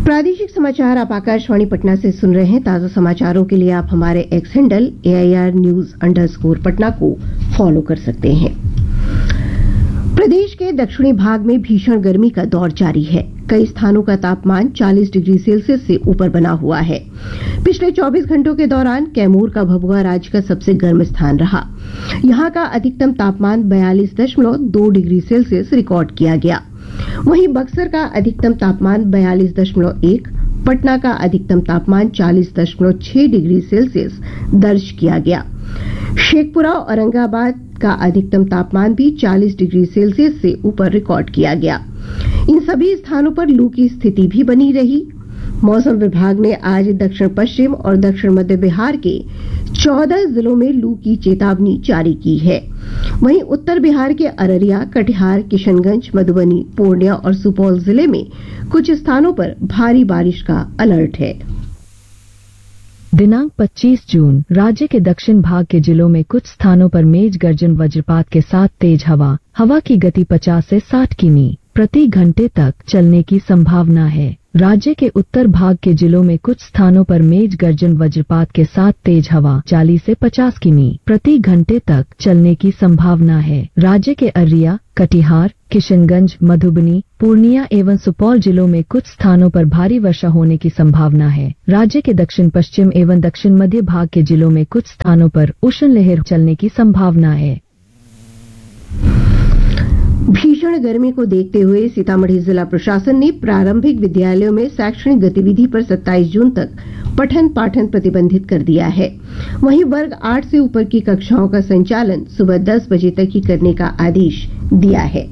प्रादेशिक समाचार आप आकाशवाणी पटना से सुन रहे हैं। ताजा समाचारों के लिए आप हमारे एक्स हैंडल AIR_News_पटना को फॉलो कर सकते हैं। प्रदेश के दक्षिणी भाग में भीषण गर्मी का दौर जारी है। कई स्थानों का तापमान 40 डिग्री सेल्सियस से ऊपर बना हुआ है। पिछले 24 घंटों के दौरान कैमूर का भभुआ राज्य का सबसे गर्म स्थान रहा। यहां का अधिकतम तापमान 42.2 डिग्री सेल्सियस रिकॉर्ड किया गया। वहीं बक्सर का अधिकतम तापमान 42.1, पटना का अधिकतम तापमान 40.6 डिग्री सेल्सियस दर्ज किया गया। शेखपुरा और औरंगाबाद का अधिकतम तापमान भी 40 डिग्री सेल्सियस से ऊपर रिकॉर्ड किया गया। इन सभी स्थानों पर लू की स्थिति भी बनी रही। मौसम विभाग ने आज दक्षिण पश्चिम और दक्षिण मध्य बिहार के 14 जिलों में लू की चेतावनी जारी की है। वहीं उत्तर बिहार के अररिया, कटिहार, किशनगंज, मधुबनी, पूर्णिया और सुपौल जिले में कुछ स्थानों पर भारी बारिश का अलर्ट है। दिनांक 25 जून राज्य के दक्षिण भाग के जिलों में कुछ स्थानों पर मेघ गर्जन वज्रपात के साथ तेज हवा की गति 50 से 60 किमी प्रति घंटे तक चलने की संभावना है। राज्य के उत्तर भाग के जिलों में कुछ स्थानों पर मेघ गर्जन वज्रपात के साथ तेज हवा 40 से 50 किमी प्रति घंटे तक चलने की संभावना है। राज्य के अररिया, कटिहार, किशनगंज, मधुबनी, पूर्णिया एवं सुपौल जिलों में कुछ स्थानों पर भारी वर्षा होने की संभावना है। राज्य के दक्षिण पश्चिम एवं दक्षिण मध्य भाग के जिलों में कुछ स्थानों पर उष्ण लहर चलने की संभावना है। भीषण गर्मी को देखते हुए सीतामढ़ी जिला प्रशासन ने प्रारंभिक विद्यालयों में शैक्षणिक गतिविधि पर 27 जून तक पठन पाठन प्रतिबंधित कर दिया है। वहीं वर्ग 8 से ऊपर की कक्षाओं का संचालन सुबह 10 बजे तक ही करने का आदेश दिया है।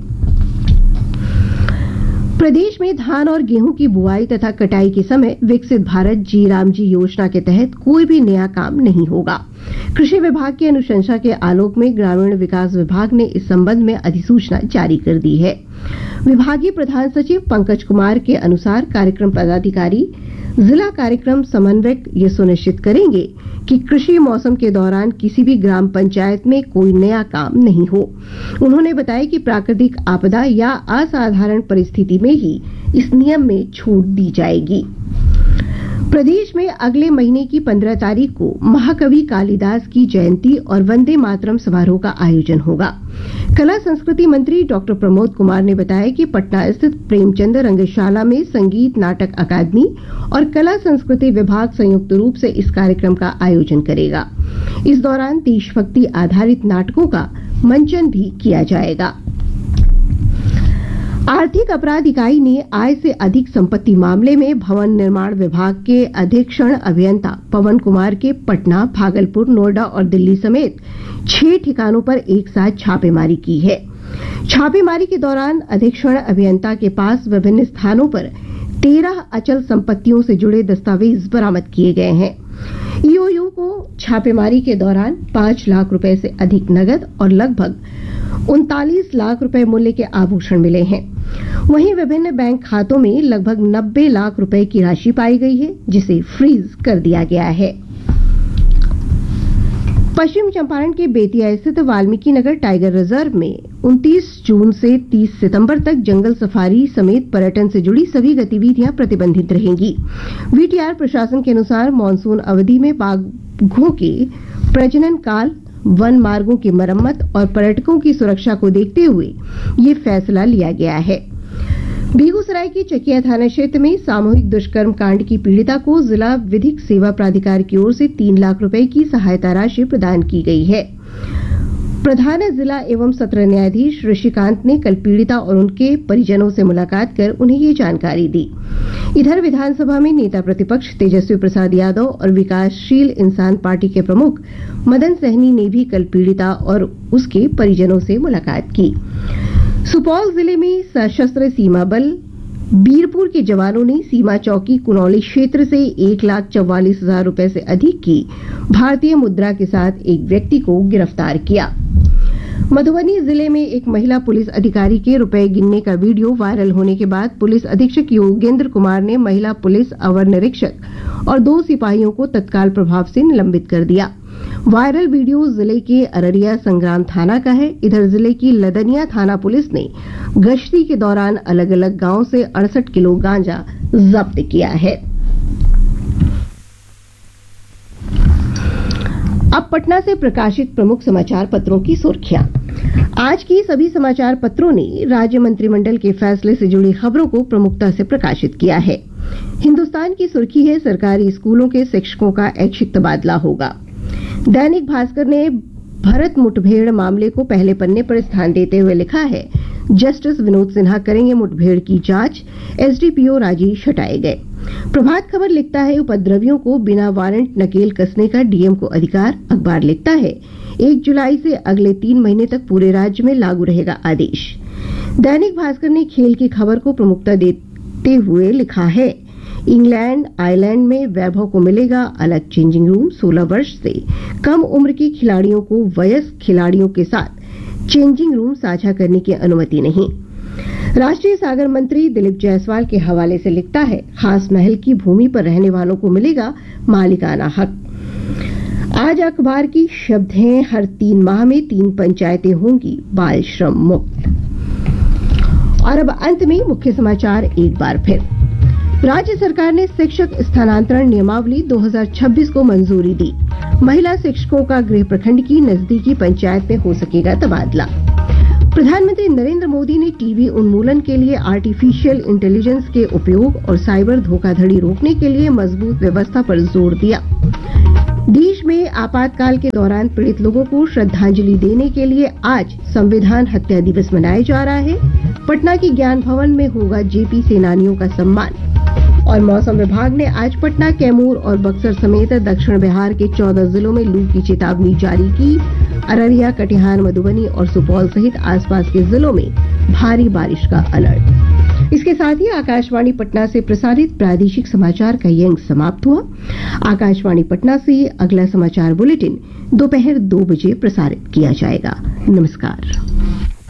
प्रदेश में धान और गेहूं की बुआई तथा कटाई के समय विकसित भारत जी राम जी योजना के तहत कोई भी नया काम नहीं होगा। कृषि विभाग की अनुशंसा के आलोक में ग्रामीण विकास विभाग ने इस संबंध में अधिसूचना जारी कर दी है। विभागीय प्रधान सचिव पंकज कुमार के अनुसार कार्यक्रम पदाधिकारी जिला कार्यक्रम समन्वयक ये सुनिश्चित करेंगे कि कृषि मौसम के दौरान किसी भी ग्राम पंचायत में कोई नया काम नहीं हो। उन्होंने बताया कि प्राकृतिक आपदा या असाधारण परिस्थिति में ही इस नियम में छूट दी जाएगी। प्रदेश में अगले महीने की 15 तारीख को महाकवि कालिदास की जयंती और वंदे मातरम समारोह का आयोजन होगा। कला संस्कृति मंत्री डॉक्टर प्रमोद कुमार ने बताया कि पटना स्थित प्रेमचंद रंगशाला में संगीत नाटक अकादमी और कला संस्कृति विभाग संयुक्त रूप से इस कार्यक्रम का आयोजन करेगा। इस दौरान देशभक्ति आधारित नाटकों का मंचन भी किया जाएगा। आर्थिक अपराध इकाई ने आय से अधिक संपत्ति मामले में भवन निर्माण विभाग के अधीक्षण अभियंता पवन कुमार के पटना, भागलपुर, नोएडा और दिल्ली समेत 6 ठिकानों पर एक साथ छापेमारी की है। छापेमारी के दौरान अधीक्षण अभियंता के पास विभिन्न स्थानों पर 13 अचल संपत्तियों से जुड़े दस्तावेज बरामद किए गए हैं। ईओयू को छापेमारी के दौरान 5 लाख रुपए से अधिक नगद और लगभग 39 लाख रुपए मूल्य के आभूषण मिले हैं। वहीं विभिन्न बैंक खातों में लगभग 90 लाख रुपए की राशि पाई गई है, जिसे फ्रीज कर दिया गया है। पश्चिम चंपारण के बेतिया स्थित वाल्मीकि नगर टाइगर रिजर्व में 29 जून से 30 सितंबर तक जंगल सफारी समेत पर्यटन से जुड़ी सभी गतिविधियां प्रतिबंधित रहेंगी। वीटीआर प्रशासन के अनुसार मानसून अवधि में बाघों के प्रजनन काल, वन मार्गों की मरम्मत और पर्यटकों की सुरक्षा को देखते हुए ये फैसला लिया गया है। बेगूसराय के चकिया थाना क्षेत्र में सामूहिक दुष्कर्म कांड की पीड़िता को जिला विधिक सेवा प्राधिकार की ओर से 3 लाख रुपए की सहायता राशि प्रदान की गई है। प्रधान जिला एवं सत्र न्यायाधीश ऋषिकांत ने कल पीड़िता और उनके परिजनों से मुलाकात कर उन्हें ये जानकारी दी। इधर विधानसभा में नेता प्रतिपक्ष तेजस्वी प्रसाद यादव और विकासशील इंसान पार्टी के प्रमुख मदन सहनी ने भी कल पीड़िता और उसके परिजनों से मुलाकात की। सुपौल जिले में सशस्त्र सीमा बल बीरपुर के जवानों ने सीमा चौकी कुनौली क्षेत्र से 1,44,000 रुपए से अधिक की भारतीय मुद्रा के साथ एक व्यक्ति को गिरफ्तार किया। मधुबनी जिले में एक महिला पुलिस अधिकारी के रुपए गिनने का वीडियो वायरल होने के बाद पुलिस अधीक्षक योगेंद्र कुमार ने महिला पुलिस अवर निरीक्षक और 2 सिपाहियों को तत्काल प्रभाव से निलंबित कर दिया। वायरल वीडियो जिले के अररिया संग्राम थाना का है। इधर जिले की लदनिया थाना पुलिस ने गश्ती के दौरान अलग अलग गांव से 68 किलो गांजा जब्त किया है। अब पटना से प्रकाशित प्रमुख समाचार पत्रों की सुर्खियां। आज की सभी समाचार पत्रों ने राज्य मंत्रिमंडल के फैसले से जुड़ी खबरों को प्रमुखता से प्रकाशित किया है। हिंदुस्तान की सुर्खी है, सरकारी स्कूलों के शिक्षकों का ऐच्छिक तबादला होगा। दैनिक भास्कर ने भरत मुठभेड़ मामले को पहले पन्ने पर स्थान देते हुए लिखा है, जस्टिस विनोद सिन्हा करेंगे मुठभेड़ की जांच, एसडीपीओ राजेश हटाए गए। प्रभात खबर लिखता है, उपद्रवियों को बिना वारंट नकेल कसने का डीएम को अधिकार। अखबार लिखता है, 1 जुलाई से अगले 3 महीने तक पूरे राज्य में लागू रहेगा आदेश। दैनिक भास्कर ने खेल की खबर को प्रमुखता देते हुए लिखा है, इंग्लैंड आयरलैंड में वैभव को मिलेगा अलग चेंजिंग रूम। 16 वर्ष से कम उम्र के खिलाड़ियों को वयस्क खिलाड़ियों के साथ चेंजिंग रूम साझा करने की अनुमति नहीं। राष्ट्रीय सागर मंत्री दिलीप जायसवाल के हवाले से लिखता है, खास महल की भूमि पर रहने वालों को मिलेगा मालिकाना हक। आज अखबार की शब्द हैं, हर 3 माह में 3 पंचायतें होंगी बाल श्रम मुक्त। और अब अंत में मुख्य समाचार एक बार फिर। राज्य सरकार ने शिक्षक स्थानांतरण नियमावली 2026 को मंजूरी दी। महिला शिक्षकों का गृह प्रखंड की नजदीकी पंचायत में हो सकेगा तबादला। प्रधानमंत्री नरेंद्र मोदी ने टीबी उन्मूलन के लिए आर्टिफिशियल इंटेलिजेंस के उपयोग और साइबर धोखाधड़ी रोकने के लिए मजबूत व्यवस्था पर जोर दिया। देश में आपातकाल के दौरान पीड़ित लोगों को श्रद्धांजलि देने के लिए आज संविधान हत्या दिवस मनाया जा रहा है। पटना के ज्ञान भवन में होगा जेपी सेनानियों का सम्मान। और मौसम विभाग ने आज पटना, कैमूर और बक्सर समेत दक्षिण बिहार के 14 जिलों में लू की चेतावनी जारी की। अररिया, कटिहार, मधुबनी और सुपौल सहित आसपास के जिलों में भारी बारिश का अलर्ट। इसके साथ ही आकाशवाणी पटना से प्रसारित प्रादेशिक समाचार का ये अंक समाप्त हुआ। आकाशवाणी पटना से अगला समाचार बुलेटिन दोपहर 2 बजे प्रसारित किया जाएगा। नमस्कार।